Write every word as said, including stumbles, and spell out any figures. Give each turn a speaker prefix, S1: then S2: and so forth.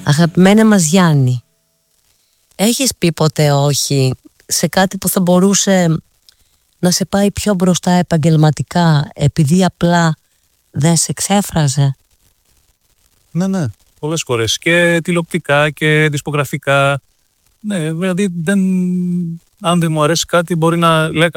S1: Αγαπημένα μας Γιάννη, έχεις πει ποτέ όχι σε κάτι που θα μπορούσε να σε πάει πιο μπροστά επαγγελματικά, επειδή απλά δεν σε εξέφραζε?
S2: Ναι, ναι, πολλές φορές. Και τηλεοπτικά και δισκογραφικά. Ναι, δηλαδή δεν, αν δεν μου αρέσει κάτι μπορεί να λέγα